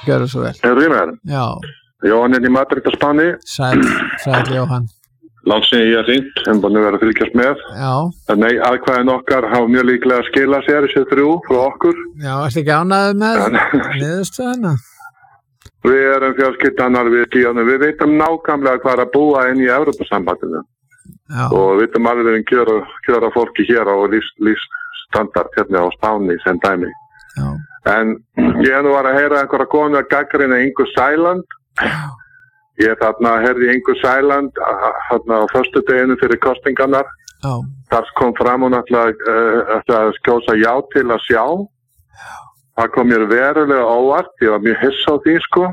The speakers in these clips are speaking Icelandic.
gjörðu svo vel. Rýmar. Já. Jóhann í Madrid á Spáni. Sæll Jóhann. Lánsinn ég hringt, búin að vera að fylgjast með. Já. Nei, aðkvæðin okkar hafa mjög líklega að skila sér þessi 3 frá okkur. Já, ertu ekki ánægður með niðurstöðuna? Við erum fjölskyldanar við veitum nákvæmlega hvað að búa inn í Evrópusambandinu. Já. Og við veitum alveg kjöra fólki hér á lífsstandard hérna á Spáni sem dæmi. Já. En ég nú var að heyra einhverja konu að gagnrýna Ingu Sæland. Já. Ég þarna heyrði Ingu Sæland þarna á föstudeginu fyrir kosningarnar. Já. Þar kom fram hún ætla að skjósa já til að sjá. Já. Það kom mér verulega óvart, ég var mjög hissa á því sko.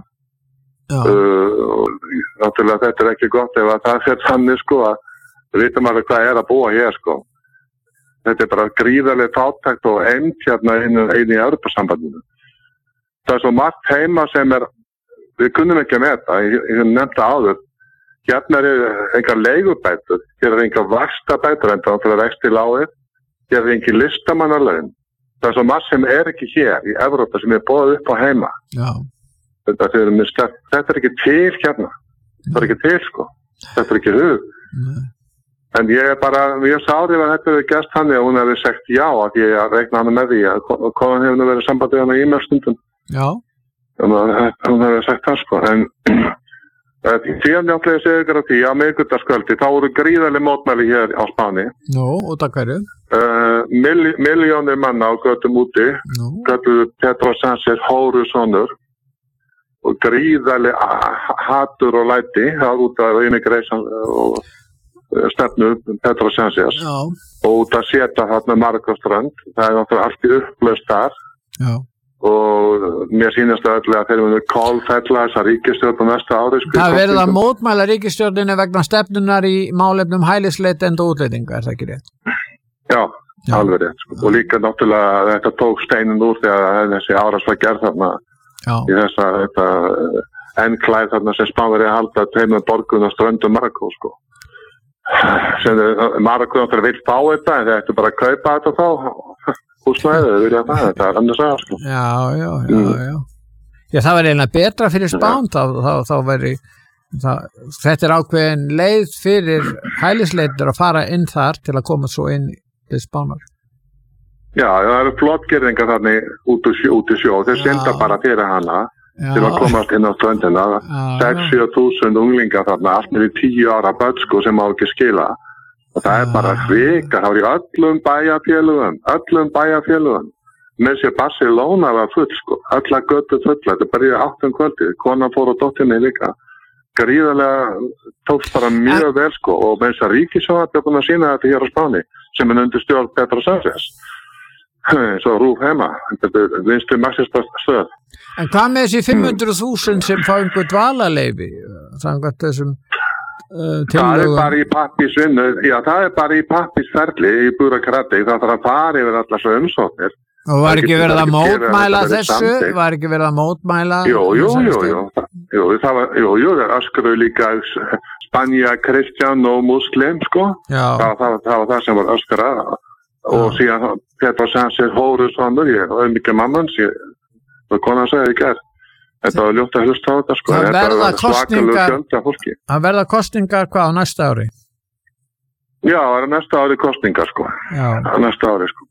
Náttúrulega þetta ekki gott ef að það þannig sko að við vitum alveg hvað að búa hér sko. Þetta bara gríðarlega fátækt og eymd hérna inn í Evrópusambandinu. Það svo margt heima sem við kunnum ekki með þetta, ég nefndi áður. Hérna engar leigubætur, hér engar vaxtabætur en það vexti lágir, hér engar listamannalaun. Það svo margt sem ekki hér í Evrópa sem boðið upp á heima. Já. Þetta ekki til hérna. Það ekki til sko. Þetta ekki hug. Nei. En ég bara mjög sárið að þetta hefði gæst þannig að hún hefði sagt já að ég reikna hana með því að konan hefur verið sambandið hana í e-mailstundum. Já. Hún hefði sagt það sko. En síðan ég segja ykkur á því að miðvikudagskvöldi þá voru gríðarleg mótmæli hér á Spáni. Nú, út af hverju? Milljónir manna á götum úti, götu Pedro Sánchez Hórussonur og gríðarleg hatur og læti, það út af immigration og stefnu Pedro Sánchez og út að setja þarna Markoströnd, það náttúrulega allt í upplaust þar. Já. Og mér sýnast að þeir munu kálfella þessa ríkisstjórn á næsta ári. Það verið að mótmæla ríkisstjórninu vegna stefnunar í málefnum hælisleitenda og útlendinga, er það ekki rétt? Já, alveg rétt. Sko. Og líka náttúrulega þetta tók steinin úr þegar þessi árás var gerð þarna í þetta enklæð þarna sem Spánverið halda tveimur borgum á ströndum Marokko, sko. Marokko náttúrulega vill fá þetta en þeir ættu bara að kaupa þetta þá. Húsnæðið, þetta annars að sko. Já. Já, það var eiginlega betra fyrir Spán, þá væri, þetta ákveðin leið fyrir hælisleitur að fara inn þar til að koma svo inn til Spánar. Já, það eru flottgerðingar þannig út í sjó, þeir synda bara fyrir hana til að komast inn á ströndina, 6-7.000 unglingar þarna, allt með 10 ára börn sko sem má ekki skila. Og það bara hvikar, það var í öllum bæjarfélögum. Með sér Barcelona var full, sko, alla götu full, þetta bara í 8 kvöldið, konan fór á dóttinni líka. Gríðarlega tókst bara mjög vel, sko, og með þess að ríkissjónvarp er búin að sýna þetta hér á Spáni, sem undir stjórn Pedro Sánchez. Svo rúf heima, þetta er vinstri marxista stöð. En hvað með þessi 500.000 sem fá einhver dvalarleyfi, samkvæmt þessum það er bara í pappisvinnu, já það er bara í pappisferli í búrakrati, það þarf að fara yfir allar svo umsóknir. Og var ekki verið að mótmæla þessu? Var ekki verið að mótmæla? Jú, það öskruðu líka Spanja, Kristján og Muslim, sko. Það var það sem var öskrað og síðan Pedro Sánchez Hórussonur, ég var mikið mammans, og konan sagði ekki þetta var ljótt að hlusta á þetta sko. Það verða kostningar hvað á næsta ári? Já, það er næsta ári kostningar sko. Næsta ári sko.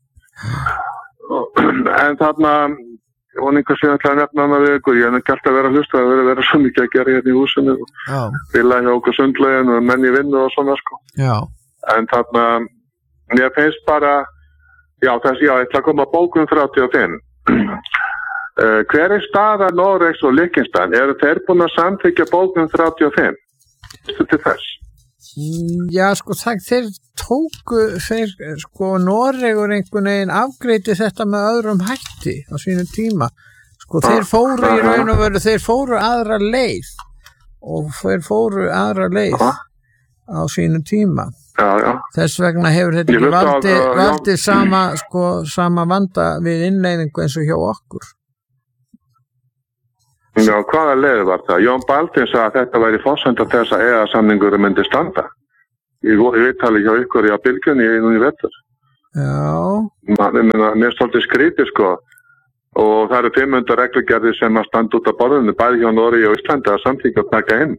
En þarna var einhver sem ætlaði að nefna hana við ykkur, ég hef ekki alltaf verið að hlusta, það verið að vera svo mikið að gera hérna í húsinu bila hjá okkur sundlegin og menn í vinnu og svona sko. Já. En þarna ég finnst bara ég ætla að koma á bókum 35. Hver er staða Noregs og Liechtenstein? Eru þeir búin að samþykkja bókun 35? Vistu til þess? Já, sko, þeir Noregur einhvern veginn afgreiti þetta með öðrum hætti á sínum tíma. Sko, þeir fóru í raun og veru, þeir fóru aðra leið á sínum tíma. Já. Þess vegna hefur þetta ekki valdið sama vanda við innleiðingu eins og hjá okkur. Já, hvaða leið var það? Jón Baldvin sagði að þetta væri forsenda þess að EEA-samningur myndi standa. Ég viðtali hjá ykkur á bylgjunni í vetur. Já. Mér er svolítið skrítið, sko. og það eru 500 reglugerðir sem að standa út af borðinu, bæði hjá Noregi og Íslandi að samþykkja að taka inn.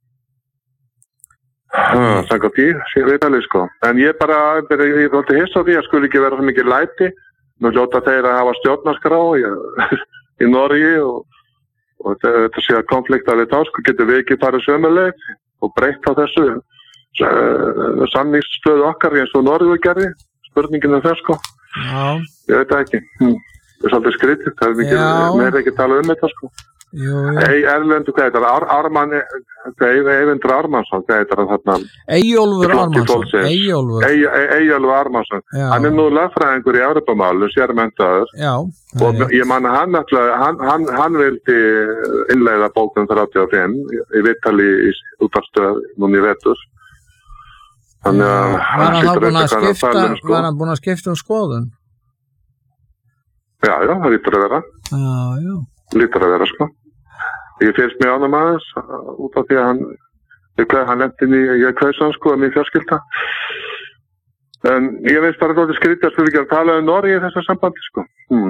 Samkvæmt því, sé viðtalið sko. En ég er alltaf hissa á því að skuli ekki vera svo mikið læti. Nú hljóta þeir að hafa stjórnarskrá í Noregi og þetta sé að konflikta við þá, sko, getur við ekki farið sömu leið og breytt á þessu samningsstöðu okkar eins og Noregi gerði, spurningin það, sko. Já. Ég veit það ekki. Það er svolítið skrítið, það er ekki talað þetta, sko. Jú. Erlendur, hvað heitir það? Eyvindur Ármannsson, hvað heitir það þarna? Eyjólfur Ármannsson. Eyjólfur Ármannsson. Hann nú lögfræðingur í Evrópumálu, sérmenntaður. Já. Og ég man að hann vildi innleiða bókun 35 í viðtali í útvarpsstöð núna í vetur. Þannig að var hann búinn að skipta skoðun? Já, það lítur að vera. Já. Lítur að vera, sko. Ég fyrst mig ánum aðeins út af því að hann lenti inn í klausan, sko, mér fjárskylda. En ég veist bara að skrítið að við ekki að tala Noregi í þessu sambandi, sko.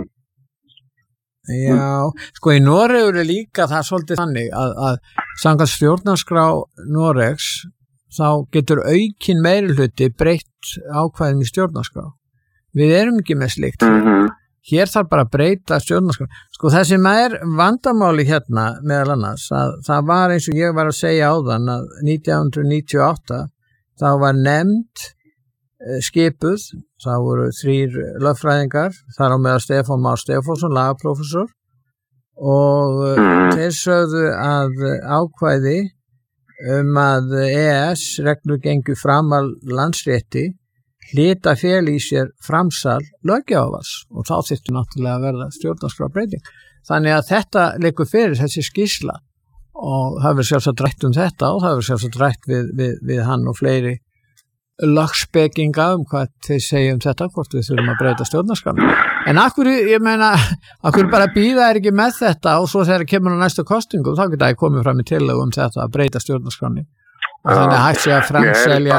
Já, sko, í Noregu er líka það svolítið þannig að samkvæmt stjórnarskrá Noregs þá getur aukin meirihluti breytt ákvæðum í stjórnarskrá. Við erum ekki með slíkt. Hér þarf bara að breyta stjórnarskrá. Sko, það sem vandamáli hérna meðal annars, að það var eins og ég var að segja áðan að 1998 þá var nefnd skipuð, það voru 3 lögfræðingar, þar á meðal Stefán Már Stefánsson, lagaprófessor, og þeir sögðu að ákvæði að EES reglur gengu fram að landsrétti hlita fel í sér framsal löggjafavals og þá þyrfti náttúrulega að verða stjórnarskrárbreyting. Þannig að þetta liggur fyrir þessi skýrsla og það verður sjálfsagt rætt þetta og það verður sjálfsagt rætt við hann og fleiri lögspekinga hvað þeir segja þetta, hvort við þurfum að breyta stjórnarskránni. En akkur bara bíða ekki með þetta og svo þegar kemur á næstu kostingum þá geta ég komið fram í tillögu þetta að breyta stjórnarskránni og þannig að hægt sé að framselja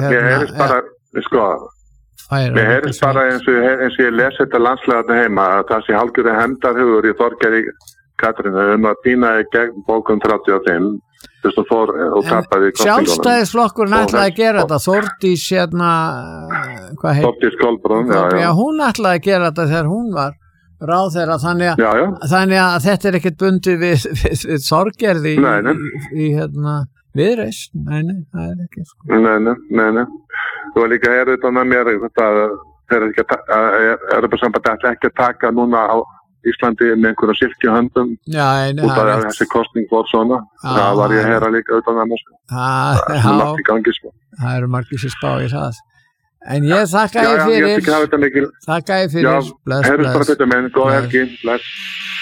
Mér heyrist bara eins og ég lesi þetta landslega heima að það sé hálfgerður hefndarhugur í Þorgeiri Katrínu að pína í gegn bókun 35 þess að fór og tapaði kostingunum. Sjálfstæðisflokkurinn ætlaði að gera þetta, Þórdís Þórdís Kolbrún, já, hún ætlaði að gera þetta þegar hún var ráðherra, þannig að þetta er ekkert bundið við Þorgerði í Viðreisn, nei, það er ekki sko. Nei. Þú var líka að þetta með mér Evrópusambandið ætla ekki að taka núna á Íslandi með einhverja silkihöndum út af þessi kosning fór svona. Það var ég að heyra líka utan að mosku. Það eru margir sem spá í það. En ég þakka ég fyrir. Bless. Heyrðist bara þetta með, góð helgi, bless.